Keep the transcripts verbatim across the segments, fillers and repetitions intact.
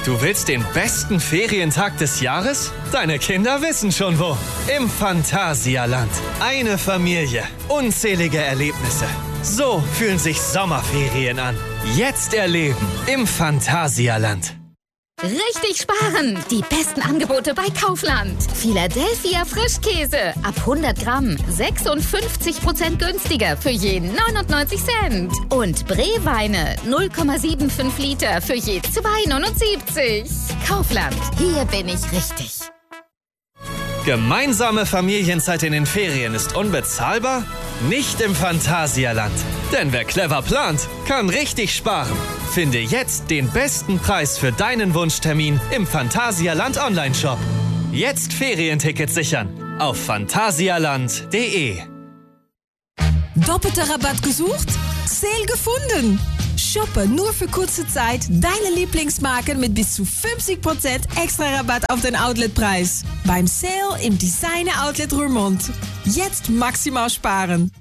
Du willst den besten Ferientag des Jahres? Deine Kinder wissen schon wo. Im Phantasialand. Eine Familie. Unzählige Erlebnisse. So fühlen sich Sommerferien an. Jetzt erleben im Phantasialand. Richtig sparen! Die besten Angebote bei Kaufland. Philadelphia Frischkäse. Ab hundert Gramm. sechsundfünfzig Prozent günstiger für je neunundneunzig Cent. Und Bree-Weine. null Komma fünfundsiebzig Liter für je zwei neunundsiebzig. Kaufland. Hier bin ich richtig. Gemeinsame Familienzeit in den Ferien ist unbezahlbar? Nicht im Phantasialand. Denn wer clever plant, kann richtig sparen. Finde jetzt den besten Preis für deinen Wunschtermin im Phantasialand Online-Shop. Jetzt Ferientickets sichern auf phantasialand punkt de. Doppelter Rabatt gesucht? Sale gefunden! Shoppe nur für kurze Zeit deine Lieblingsmarken mit bis zu fünfzig Prozent extra Rabatt auf den Outletpreis. Beim Sale im Designer Outlet Roermond. Jetzt maximal sparen.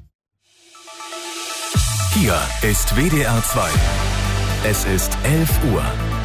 Hier ist W D R zwei. Es ist elf Uhr.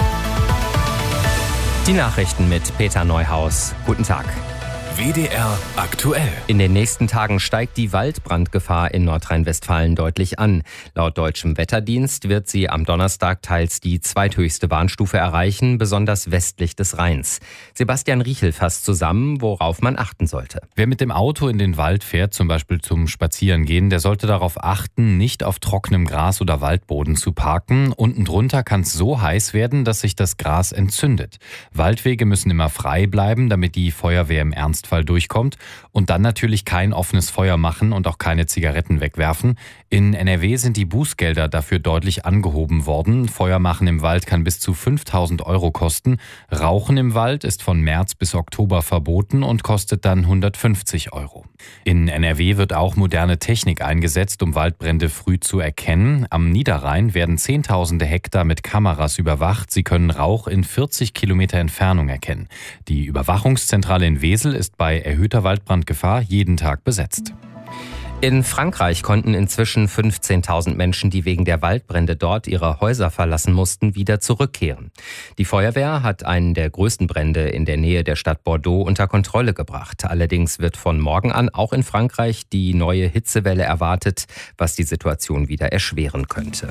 Die Nachrichten mit Peter Neuhaus. Guten Tag. W D R aktuell. In den nächsten Tagen steigt die Waldbrandgefahr in Nordrhein-Westfalen deutlich an. Laut deutschem Wetterdienst wird sie am Donnerstag teils die zweithöchste Warnstufe erreichen, besonders westlich des Rheins. Sebastian Riechel fasst zusammen, worauf man achten sollte. Wer mit dem Auto in den Wald fährt, zum Beispiel zum Spazierengehen, der sollte darauf achten, nicht auf trockenem Gras oder Waldboden zu parken. Unten drunter kann es so heiß werden, dass sich das Gras entzündet. Waldwege müssen immer frei bleiben, damit die Feuerwehr im Ernstfall durchkommt, und dann natürlich kein offenes Feuer machen und auch keine Zigaretten wegwerfen. In N R W sind die Bußgelder dafür deutlich angehoben worden. Feuer machen im Wald kann bis zu fünftausend Euro kosten. Rauchen im Wald ist von März bis Oktober verboten und kostet dann hundertfünfzig Euro. In N R W wird auch moderne Technik eingesetzt, um Waldbrände früh zu erkennen. Am Niederrhein werden zehntausende Hektar mit Kameras überwacht. Sie können Rauch in vierzig Kilometer Entfernung erkennen. Die Überwachungszentrale in Wesel ist bei erhöhter Waldbrandgefahr jeden Tag besetzt. In Frankreich konnten inzwischen fünfzehntausend Menschen, die wegen der Waldbrände dort ihre Häuser verlassen mussten, wieder zurückkehren. Die Feuerwehr hat einen der größten Brände in der Nähe der Stadt Bordeaux unter Kontrolle gebracht. Allerdings wird von morgen an auch in Frankreich die neue Hitzewelle erwartet, was die Situation wieder erschweren könnte.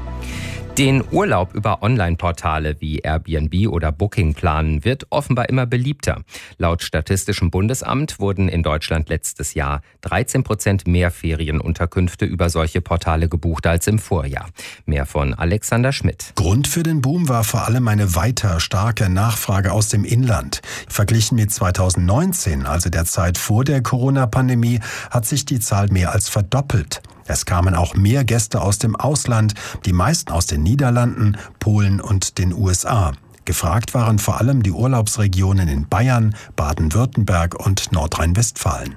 Den Urlaub über Online-Portale wie Airbnb oder Booking planen wird offenbar immer beliebter. Laut Statistischem Bundesamt wurden in Deutschland letztes Jahr dreizehn Prozent mehr Ferienunterkünfte über solche Portale gebucht als im Vorjahr. Mehr von Alexander Schmidt. Grund für den Boom war vor allem eine weiter starke Nachfrage aus dem Inland. Verglichen mit zweitausendneunzehn, also der Zeit vor der Corona-Pandemie, hat sich die Zahl mehr als verdoppelt. Es kamen auch mehr Gäste aus dem Ausland, die meisten aus den Niederlanden, Polen und den U S A. Gefragt waren vor allem die Urlaubsregionen in Bayern, Baden-Württemberg und Nordrhein-Westfalen.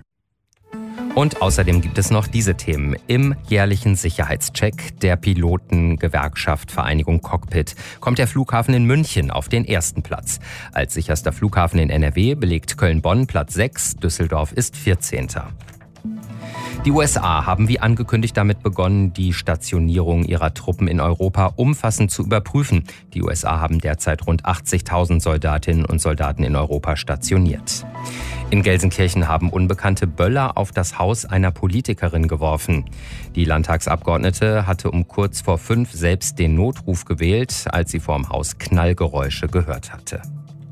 Und außerdem gibt es noch diese Themen. Im jährlichen Sicherheitscheck der Pilotengewerkschaft Vereinigung Cockpit kommt der Flughafen in München auf den ersten Platz. Als sicherster Flughafen in N R W belegt Köln-Bonn Platz sechs, Düsseldorf ist vierzehnter Die U S A haben wie angekündigt damit begonnen, die Stationierung ihrer Truppen in Europa umfassend zu überprüfen. Die U S A haben derzeit rund achtzigtausend Soldatinnen und Soldaten in Europa stationiert. In Gelsenkirchen haben Unbekannte Böller auf das Haus einer Politikerin geworfen. Die Landtagsabgeordnete hatte um kurz vor fünf selbst den Notruf gewählt, als sie vor dem Haus Knallgeräusche gehört hatte.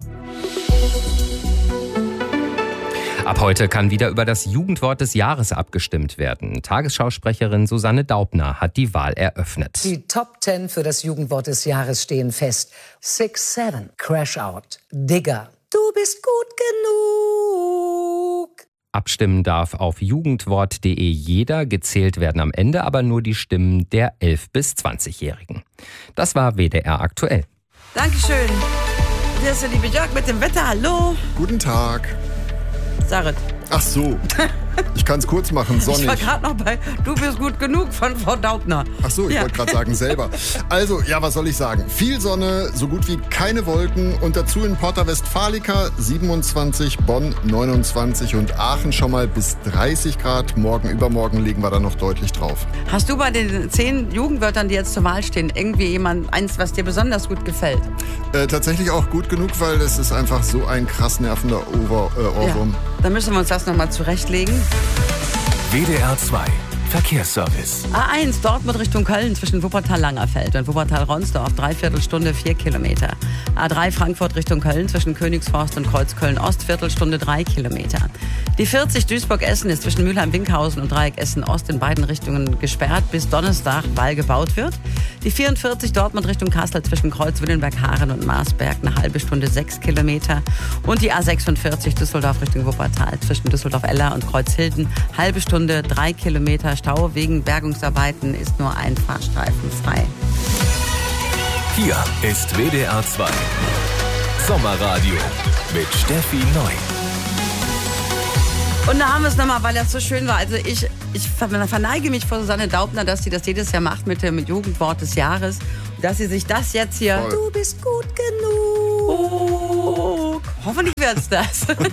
Ab heute kann wieder über das Jugendwort des Jahres abgestimmt werden. Tagesschausprecherin Susanne Daubner hat die Wahl eröffnet. Die Top Ten für das Jugendwort des Jahres stehen fest. Six Seven, Crash Out, Digger, du bist gut genug. Abstimmen darf auf jugendwort punkt de jeder. Gezählt werden am Ende aber nur die Stimmen der elf- bis zwanzigjährigen. Das war W D R aktuell. Dankeschön. Hier ist der liebe Jörg mit dem Wetter. Hallo. Guten Tag. Sarit. Ach so. Ich kann es kurz machen, sonnig. Ich war gerade noch bei Du bist gut genug von Frau Daubner. Ach so, ich Ja. wollte gerade sagen, selber. Also, ja, was soll ich sagen? Viel Sonne, so gut wie keine Wolken und dazu in Porta Westfalica siebenundzwanzig, Bonn neunundzwanzig und Aachen schon mal bis dreißig Grad. Morgen, übermorgen legen wir da noch deutlich drauf. Hast du bei den zehn Jugendwörtern, die jetzt zur Wahl stehen, irgendwie jemand eins, was dir besonders gut gefällt? Äh, tatsächlich auch gut genug, weil es ist einfach so ein krass nervender Ohr, äh, Ohrwurm. Ja. Dann müssen wir uns das nochmal zurechtlegen. W D R zwei Verkehrsservice. A eins, Dortmund Richtung Köln zwischen Wuppertal-Langerfeld und Wuppertal-Ronsdorf, Dreiviertelstunde, vier Kilometer. A drei, Frankfurt Richtung Köln zwischen Königsforst und Kreuzköln-Ost, Viertelstunde, drei Kilometer. Die vierzig, Duisburg-Essen ist zwischen Mülheim-Winkhausen und Dreieck Essen-Ost in beiden Richtungen gesperrt, bis Donnerstag, weil gebaut wird. Die vierundvierzig, Dortmund Richtung Kassel zwischen Kreuz-Willenberg-Haaren und Marsberg, eine halbe Stunde, sechs Kilometer. Und die A sechsundvierzig, Düsseldorf Richtung Wuppertal zwischen Düsseldorf-Eller und Kreuzhilden, halbe Stunde, drei Kilometer. Stau wegen Bergungsarbeiten ist nur ein Fahrstreifen frei. Hier ist W D R zwei Sommerradio mit Steffi Neu. Und da haben wir es nochmal, weil das so schön war. Also ich, ich verneige mich vor Susanne Daubner, dass sie das jedes Jahr macht mit dem Jugendwort des Jahres. Dass sie sich das jetzt hier... Voll. Du bist gut genug. Oh, hoffentlich wird's das.